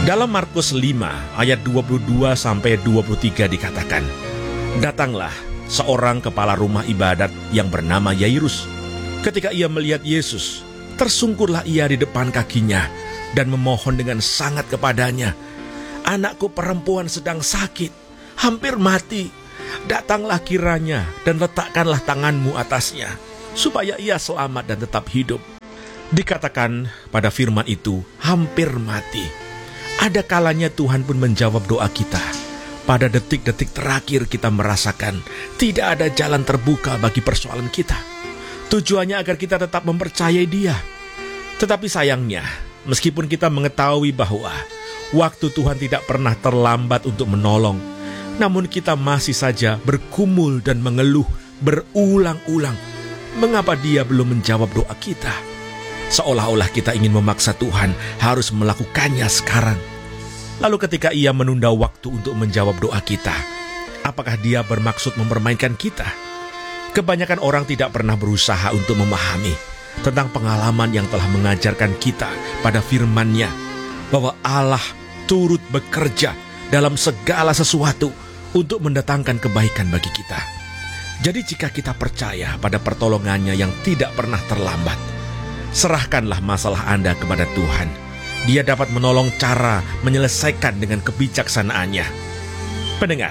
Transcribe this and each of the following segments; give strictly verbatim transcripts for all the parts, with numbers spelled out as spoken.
Dalam Markus lima ayat dua puluh dua sampai dua puluh tiga dikatakan, "Datanglah seorang kepala rumah ibadat yang bernama Yairus. Ketika ia melihat Yesus, tersungkurlah ia di depan kakinya dan memohon dengan sangat kepadanya, 'Anakku perempuan sedang sakit, hampir mati. Datanglah kiranya dan letakkanlah tanganmu atasnya, supaya ia selamat dan tetap hidup.' Dikatakan pada firman itu, hampir mati. Ada kalanya Tuhan pun menjawab doa kita. Pada detik-detik terakhir kita merasakan tidak ada jalan terbuka bagi persoalan kita. Tujuannya agar kita tetap mempercayai Dia. Tetapi sayangnya, meskipun kita mengetahui bahwa waktu Tuhan tidak pernah terlambat untuk menolong, namun kita masih saja bergumul dan mengeluh berulang-ulang. Mengapa Dia belum menjawab doa kita? Seolah-olah kita ingin memaksa Tuhan harus melakukannya sekarang. Lalu ketika Ia menunda waktu untuk menjawab doa kita, apakah Dia bermaksud mempermainkan kita? Kebanyakan orang tidak pernah berusaha untuk memahami tentang pengalaman yang telah mengajarkan kita pada firman-Nya, bahwa Allah turut bekerja dalam segala sesuatu untuk mendatangkan kebaikan bagi kita. Jadi jika kita percaya pada pertolongannya yang tidak pernah terlambat, serahkanlah masalah Anda kepada Tuhan. Dia dapat menolong cara menyelesaikan dengan kebijaksanaannya. Pendengar,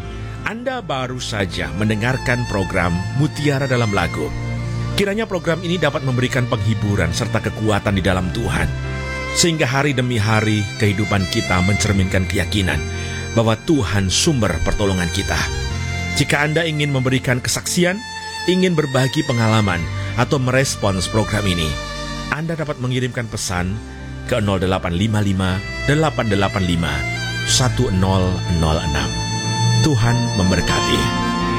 Anda baru saja mendengarkan program Mutiara Dalam Lagu. Kiranya program ini dapat memberikan penghiburan serta kekuatan di dalam Tuhan, sehingga hari demi hari kehidupan kita mencerminkan keyakinan bahwa Tuhan sumber pertolongan kita. Jika Anda ingin memberikan kesaksian, ingin berbagi pengalaman, atau merespons program ini, Anda dapat mengirimkan pesan ke nol delapan lima lima delapan delapan lima satu nol nol enam. Tuhan memberkati.